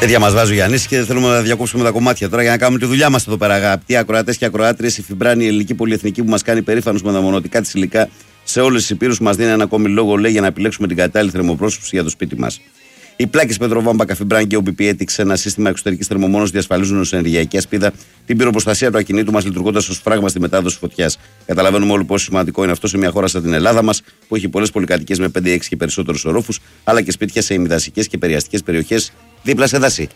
Τέτοια μας βάζει ο Γιάννης και δεν θέλουμε να διακόψουμε τα κομμάτια τώρα για να κάνουμε τη δουλειά μας εδώ πέρα. Αγαπητοί ακροατές και ακροάτριες, η Φιμπράνη, η ελληνική πολυεθνική που μας κάνει περήφανος με τα μονοτικά της υλικά σε όλες τις υπήρους, μας δίνει ένα ακόμη λόγο, λέει, για να επιλέξουμε την κατάλληλη θερμοπρόσωψη για το σπίτι μας. Οι πλάκες Πετροβάμβα, Καφιμπράνη και OBP Ethics, ένα σύστημα εξωτερικής θερμομόνωσης, διασφαλίζουν ως ενεργειακή ασπίδα την πυροπροστασία του ακινήτου μας, λειτουργώντας ως φράγμα στη μετάδοση φωτιάς. Καταλαβαίνουμε όλοι πόσο σημαντικό είναι αυτό σε μια χώρα σαν την Ελλάδα μας, που έχει πολλές πολυκατοικίες με 5-6 και περισσότερους ορόφους, αλλά και σπίτια σε ημιδασικές και περιαστικές περιοχές δίπλα σε δάση.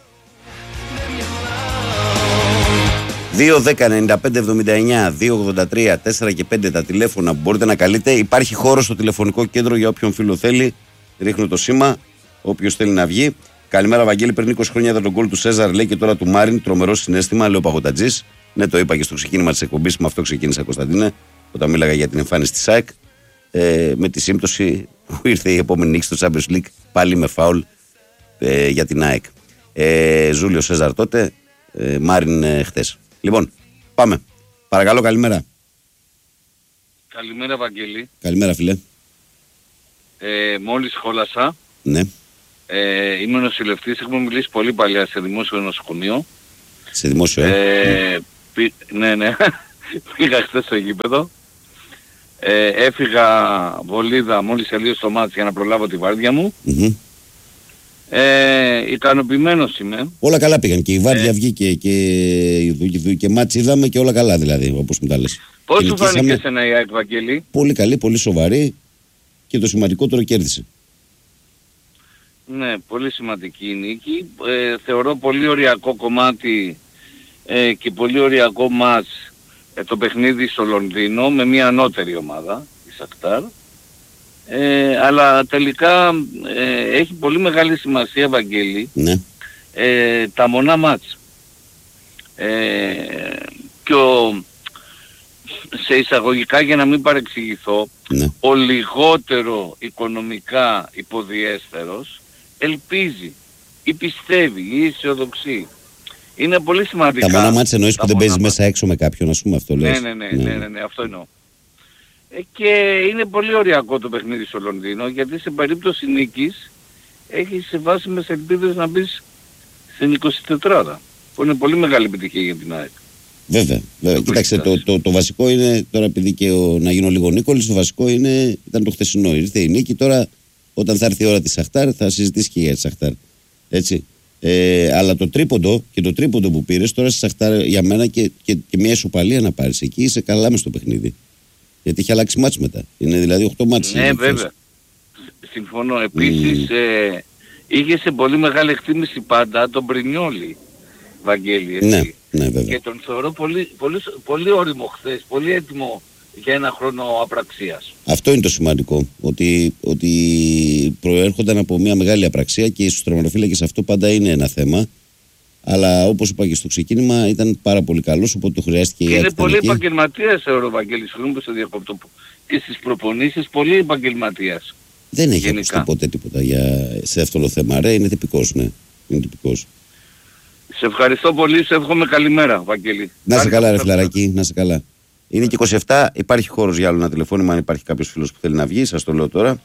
2-10-95-79, 2-83, 4 και 5 τα τηλέφωνα που μπορείτε να καλείτε. Υπάρχει χώρο στο τηλεφωνικό κέντρο για όποιον φίλο θέλει. Ρίχνω το σήμα. Όποιος θέλει να βγει. Καλημέρα, Βαγγέλη. Πριν 20 χρόνια ήταν τον γκολ του Σέζαρ, λέει, και τώρα του Μάριν. Τρομερό συναίσθημα, λέει ο Παγωτατζής. Ναι, το είπα και στο ξεκίνημα της εκπομπής. Με αυτό ξεκίνησα, Κωνσταντίνε, όταν μίλαγα για την εμφάνιση της ΑΕΚ. Με τη σύμπτωση που ήρθε η επόμενη νίκη στο Champions League, πάλι με φάουλ για την ΑΕΚ. Ζούλιο Σέζαρ τότε, Μάριν χθες. Λοιπόν, πάμε. Παρακαλώ, καλημέρα. Καλημέρα, Βαγγέλη. Καλημέρα, φίλε. Μόλις σχόλασα. Ναι. Είμαι νοσηλευτής, έχουμε μιλήσει πολύ παλιά σε δημόσιο νοσοκομείο. Σε δημόσιο, Ναι. Πήγα χθες στο γήπεδο. Έφυγα βολίδα μόλις τελείωσε το μάτς για να προλάβω τη βάρδια μου. Ικανοποιημένος είμαι. Όλα καλά πήγαν και η βάρδια βγήκε και μάτς είδαμε και όλα καλά, δηλαδή, όπως μου τα λες. Πώς σου φάνηκε εσένα η ΑΕΚ, Βαγγέλη? Πολύ καλή, πολύ σοβαρή και το σημαντικότερο κέρδισε. Ναι, πολύ σημαντική η νίκη. Θεωρώ πολύ οριακό κομμάτι και πολύ οριακό μάτς το παιχνίδι στο Λονδίνο με μια ανώτερη ομάδα, η Σακτάρ. Αλλά τελικά έχει πολύ μεγάλη σημασία, Βαγγέλη, ναι, τα μονά μάτς. Και σε εισαγωγικά, για να μην παρεξηγηθώ, ναι, ο λιγότερο οικονομικά υποδιέστερος ελπίζει ή πιστεύει ή αισιοδοξεί. Είναι πολύ σημαντικά. Τα μονά μάτς εννοείς που δεν παίζεις μέσα έξω με κάποιον, ας πούμε, αυτό λες? Ναι, αυτό εννοώ. Και είναι πολύ ωριακό το παιχνίδι στο Λονδίνο, γιατί σε περίπτωση νίκης έχεις σε βάσιμες ελπίδες να μπεις στην 24, που είναι πολύ μεγάλη επιτυχία για την ΑΕΚ. Βέβαια. Κοίταξε, το βασικό είναι, τώρα επειδή και να γίνω λίγο Νίκολης, το βασικό ήταν το χθεσινό. Ήρθε η νίκη, τώρα όταν θα έρθει η ώρα της Σαχτάρ θα συζητήσει και για τη Σαχτάρ. Έτσι. Αλλά το τρίποντο που πήρες τώρα στη Σαχτάρ για μένα και μια ισοπαλία να πάρεις εκεί, είσαι καλά μες στο παιχνίδι. Γιατί είχε αλλάξει μάτς μετά. Είναι δηλαδή 8 μάτς. Ναι, βέβαια. Συμφωνώ. Επίσης είχε σε πολύ μεγάλη εκτίμηση πάντα τον Μπρινιόλι, Βαγγέλη. Έτσι. Ναι, βέβαια. Και τον θεωρώ πολύ όριμο χθες, πολύ έτοιμο για ένα χρόνο απραξίας. Αυτό είναι το σημαντικό. Ότι προέρχονταν από μια μεγάλη απραξία και στους τερματοφύλακες αυτό πάντα είναι ένα θέμα. Αλλά όπως είπα και στο ξεκίνημα ήταν πάρα πολύ καλός, οπότε το χρειάστηκε η ΑΕΚ. Είναι πολύ επαγγελματίας, θεωρώ, Βαγγέλη, συγγνώμη που σε διακόπτω. Και στις προπονήσεις πολύ επαγγελματίας. Δεν έχει ακουστεί ποτέ τίποτα σε αυτό το θέμα. Ρε, είναι τυπικός, ναι. Είναι τυπικός. Σε ευχαριστώ πολύ, σε εύχομαι καλημέρα, Βαγγέλη. Να σε καλά, ρε φιλαράκι, να σε καλά. Είναι και 27, υπάρχει χώρος για άλλο ένα τηλεφώνημα, αν υπάρχει κάποιος φίλος που θέλει να βγει, σας το λέω τώρα.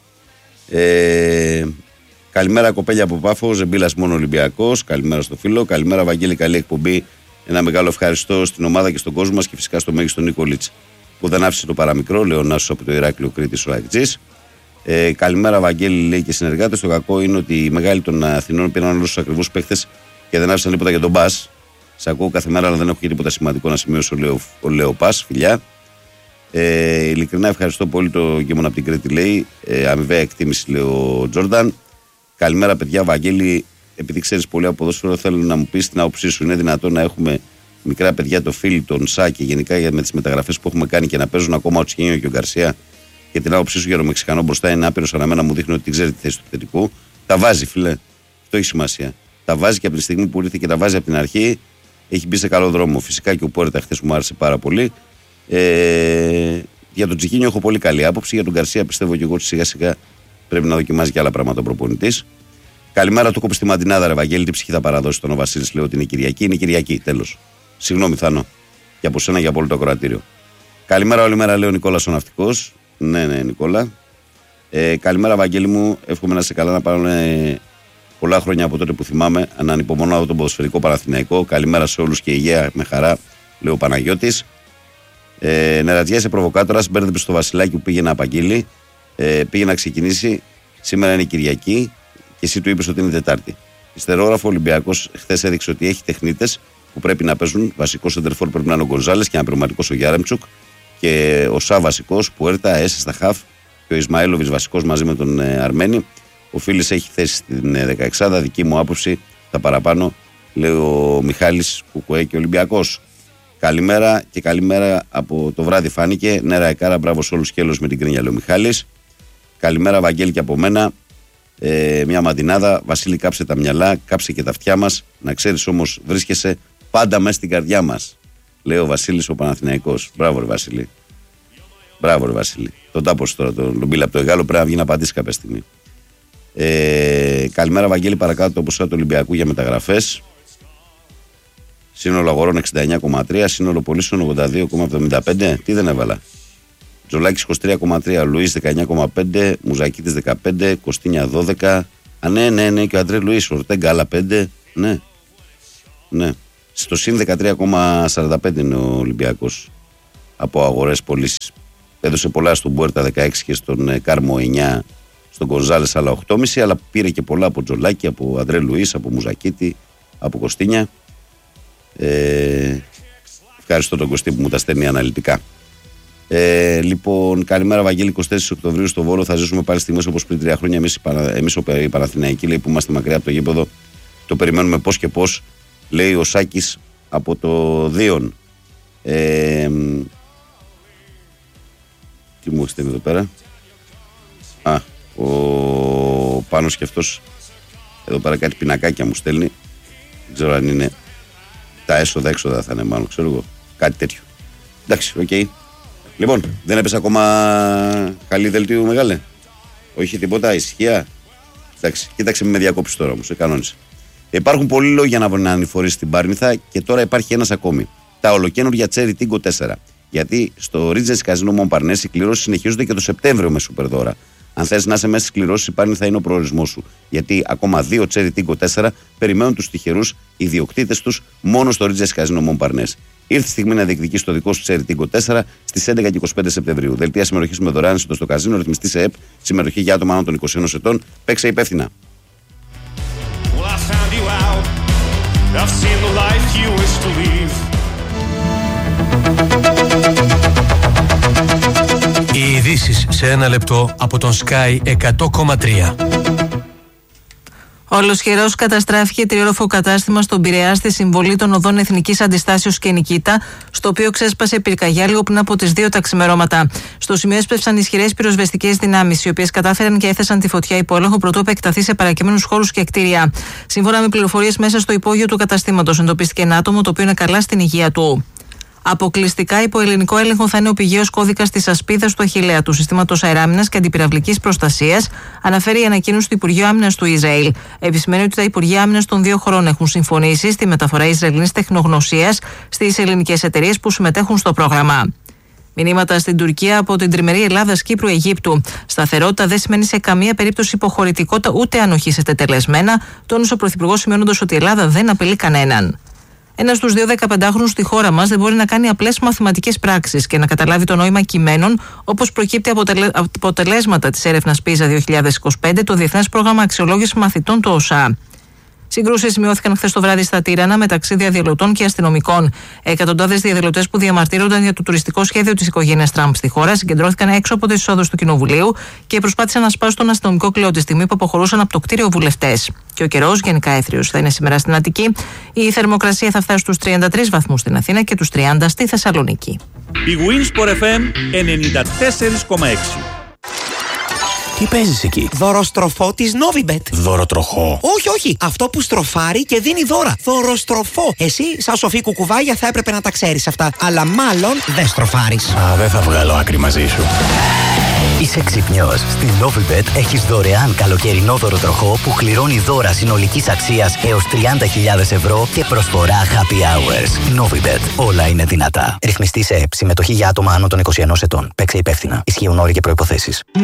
Καλημέρα, κοπέλια από Πάφο, Ζεμπίλας μόνο Ολυμπιακός. Καλημέρα στο φίλο. Καλημέρα, Βαγγέλη, καλή εκπομπή. Ένα μεγάλο ευχαριστώ στην ομάδα και στον κόσμο μας και φυσικά στο μέγιστο Νίκολιτς που δεν άφησε το παραμικρό. Λεωνάσος από το Ηράκλειο Κρήτης ο Αεκτζής. Καλημέρα, Βαγγέλη, λέει, και συνεργάτες. Το κακό είναι ότι οι μεγάλοι των Αθηνών πήραν όλους τους ακριβούς παίχτες και δεν άφησαν τίποτα για τον Μπας. Σε ακούω κάθε μέρα, αλλά δεν έχω και τίποτα σημαντικό να σημειώσω, ο Λέο Πας, φιλιά. Ειλικρινά ευχαριστώ πολύ το γεμον από την Κρήτη, λέει. Αμοιβαία εκτίμηση, λέει ο Τζόρνταν. Καλημέρα, παιδιά. Βαγγέλη, επειδή ξέρεις πολύ από ποδόσφαιρο, θέλω να μου πεις την άποψή σου. Είναι δυνατόν να έχουμε μικρά παιδιά, το Φίλ, τον Σά και γενικά με τις μεταγραφές που έχουμε κάνει και να παίζουν ακόμα ο Τσιχίνιο και ο Γκαρσία? Και την άποψή σου για το Μεξικανό μπροστά είναι άπειρος, αναμένα μου δείχνει ότι ξέρει τη θέση του επιθετικού. Τα βάζει, φίλε. Αυτό έχει σημασία. Τα βάζει και από τη στιγμή που ήρθε και τα βάζει από την αρχή. Έχει μπει σε καλό δρόμο. Φυσικά και ο Πόρετα χθες μου άρεσε πάρα πολύ. Για τον Τσιχίνιο έχω πολύ καλή άποψη. Για τον Γκαρσία πιστεύω και εγώ ότι σιγά σιγά πρέπει να δοκιμάζει και άλλα πράγματα ο προπονητής. Καλημέρα, το κόψει στη Μαντινάδα, ρε Βαγγέλη. Τι ψυχή θα παραδώσει τον ο Βασίλης? Λέω ότι είναι Κυριακή. Είναι Κυριακή, τέλος. Συγγνώμη, Θάνο. Και από σένα για από όλο το ακροατήριο. Καλημέρα, όλη μέρα, λέει ο Νικόλας ο ναυτικός. Ναι, Νικόλα. Καλημέρα, Βαγγέλη μου. Εύχομαι να είσαι καλά, να πάρουν Πολλά χρόνια από τότε που θυμάμαι, ανυπομονώ από τον ποδοσφαιρικό Παναθηναϊκό. Καλημέρα σε όλους και υγεία με χαρά, λέει ο Παναγιώτης. Νερατζιά σε προβοκάτορας, μπέρδεψε στο Βασιλάκι που πήγε να απαγγείλει. Πήγε να ξεκινήσει. Σήμερα είναι Κυριακή και εσύ του είπες ότι είναι Τετάρτη. Ιστερόγραφο Ολυμπιακός χθες έδειξε ότι έχει τεχνίτες που πρέπει να παίζουν. Βασικός σεντερφόρ πρέπει να είναι ο Γκονζάλες και αναπληρωματικός ο Γιάρεμτσουκ. Και ο Σα βασικός, Πουέρτα, Έσε στα χαφ και ο Ισμαήλοβιτς βασικός μαζί με τον Αρμένη. Ο Φίλης έχει θέση στην 16η, δική μου άποψη τα παραπάνω, λέει ο Μιχάλης Κουκουέ και Ολυμπιακός. Καλημέρα και καλημέρα από το βράδυ φάνηκε. Νέρα Εκάρα, μπράβο σε όλους και έλος με την κρίνια, λέει ο Μιχάλης. Καλημέρα Βαγγέλη και από μένα. Μια μαντινάδα. Βασίλη, κάψε τα μυαλά, κάψε και τα αυτιά μας. Να ξέρεις όμως, βρίσκεσαι πάντα μέσα στην καρδιά μας, λέει ο Βασίλης ο Παναθηναϊκός. Μπράβο ρε Βασίλη. Μπράβο ρε Βασίλη. Τον τάπος τώρα, τον Λουμπίλα από το Εγάλο, πρέπει να βγει να απαντήσει κάποια στιγμή. Καλημέρα Βαγγέλη, παρακάτω το ποσό του Ολυμπιακού για μεταγραφές. Σύνολο αγορών 69,3, σύνολο πωλήσεων 82,75. Τι δεν έβαλα? Τζολάκης 23,3, Λουίς 19,5, Μουζακίτης 15, Κωστίνια 12. Ναι, και ο Αντρέ Λουίς, Ορτέγκα άλλα 5. Ναι. Στο συν 13,45 είναι ο Ολυμπιακός από αγορές πωλήσεις. Έδωσε πολλά στον Μπουέρτα 16 και στον Κάρμο 9, στον Γκονζάλες άλλα 8,5, αλλά πήρε και πολλά από Τζολάκη, από Αντρέ Λουίς, από Μουζακίτη, από Κωστίνια. Ευχαριστώ τον Κωστή που μου τα στέλνει αναλυτικά. Λοιπόν, καλημέρα Βαγγέλη, 24 Οκτωβρίου στο Βόλο. Θα ζήσουμε πάλι στιγμές όπως πριν 3 χρόνια. Εμείς οι Παναθηναϊκοί, λέει, που είμαστε μακριά από το γήπεδο, το περιμένουμε πώς και πώς, λέει ο Σάκης από το Δίον. Τι μου στέλνει εδώ πέρα? Ο Πάνος και αυτός εδώ πέρα κάτι πινακάκια μου στέλνει. Δεν ξέρω αν είναι τα έσοδα-έξοδα, θα είναι μάλλον, ξέρω εγώ. Κάτι τέτοιο. Εντάξει, οκ. Λοιπόν, δεν έπεσε ακόμα καλή δελτίου μεγάλε? Όχι τίποτα, ησυχία. Εντάξει, κοίταξε, με διακόψεις τώρα όμως, κανόνισε. Υπάρχουν πολλοί λόγοι για να ανηφορήσει την Πάρνηθα και τώρα υπάρχει ένας ακόμη. Τα ολοκαίνουργια Cherry Tingo 4. Γιατί στο Regency Casino Montparnasse οι κληρώσεις συνεχίζονται και το Σεπτέμβριο με σούπερ δώρα. Αν θες να είσαι μέσα στις κληρώσεις, η Πάρνηθα είναι ο προορισμός σου. Γιατί ακόμα 2 Cherry Tingo 4 περιμένουν τους τυχερούς ιδιοκτήτες τους μόνο στο Regency Casino Montparnasse. Ήρθε η στιγμή να διεκδικήσει το δικό σου Cherry Tingo 4 στις 11 και 25 Σεπτεμβρίου. Δελτία συμμετοχής με δωρεάν στο καζίνο, ρυθμιστή σε ΕΠ, συμμετοχή για άτομα άνω των 21 ετών. Παίξε υπεύθυνα. Οι ειδήσεις σε ένα λεπτό από τον Sky 100,3. Ολοσχερός καταστράφηκε τριόροφο κατάστημα στον Πειραιά στη συμβολή των οδών Εθνικής Αντιστάσεως και Νικήτα, στο οποίο ξέσπασε πυρκαγιά λίγο πριν από τις 2 τα ξημερώματα. Στο σημείο έσπευσαν ισχυρές πυροσβεστικές δυνάμεις, οι οποίες κατάφεραν και έθεσαν τη φωτιά υπό έλεγχο προτού επεκταθεί σε παρακείμενους χώρους και κτίρια. Σύμφωνα με πληροφορίες, μέσα στο υπόγειο του καταστήματος εντοπίστηκε ένα άτομο το οποίο είναι καλά στην υγεία του. Αποκλειστικά υπό ελληνικό έλεγχο θα είναι ο πηγαίος κώδικας της ασπίδας του Αχιλλέα του Συστήματος Αεράμινας και Αντιπυραυλικής Προστασίας, αναφέρει η ανακοίνωση του Υπουργείου Άμυνας του Ισραήλ. Επισημαίνει ότι τα Υπουργεία Άμυνας των 2 χωρών έχουν συμφωνήσει στη μεταφορά Ισραηλινής τεχνογνωσίας στις ελληνικές εταιρείες που συμμετέχουν στο πρόγραμμα. Μηνύματα στην Τουρκία από την τριμερή Ελλάδας-Κύπρου-Αιγύπτου. Σταθερότητα δεν σημαίνει σε καμία περίπτωση υποχωρητικότητα ούτε ανοχή σε τετελεσμένα, τόνισε ο Πρωθυπουργός, σημειώνοντας ότι η Ελλάδα δεν απειλεί κανέναν. Ένας στους 2 15χρονους στη χώρα μας δεν μπορεί να κάνει απλές μαθηματικές πράξεις και να καταλάβει το νόημα κειμένων, όπως προκύπτει από αποτελέσματα της έρευνας PISA 2025, το Διεθνές Πρόγραμμα Αξιολόγησης Μαθητών του ΟΣΑ. Συγκρούσεις σημειώθηκαν χθες το βράδυ στα Τύρανα μεταξύ διαδηλωτών και αστυνομικών. Εκατοντάδες διαδηλωτές που διαμαρτύρονταν για το τουριστικό σχέδιο της οικογένειας Τραμπ στη χώρα συγκεντρώθηκαν έξω από τις εισόδους του Κοινοβουλίου και προσπάθησαν να σπάσουν τον αστυνομικό κλειό τη στιγμή που αποχωρούσαν από το κτίριο βουλευτές. Και ο καιρός γενικά έθριος θα είναι σήμερα στην Αττική. Η θερμοκρασία θα φτάσει στους 33 βαθμούς στην Αθήνα και τους 30 στη Θεσσαλονίκη. Η Winsport FM 94,6. Τι παίζεις εκεί? Δωροστροφό της Novibet. Δωροτροχό? Όχι. Αυτό που στροφάρει και δίνει δώρα. Δωροστροφό. Εσύ, σαν σοφή κουκουβάγια, θα έπρεπε να τα ξέρεις αυτά. Αλλά μάλλον δεν στροφάρεις. Δεν θα βγάλω άκρη μαζί σου. Είσαι ξυπνιός. Στη Novibet έχεις δωρεάν καλοκαιρινό δωροτροχό που κληρώνει δώρα συνολικής αξίας έως 30.000 ευρώ και προσφορά happy hours. Novibet. Όλα είναι δυνατά. Ρυθμιστή σε ΕΠ. Συμμετοχή για άτομα άνω των 21 ετών. Παίξε υπεύθυνα. Ισχύουν όροι και προϋποθέσεις.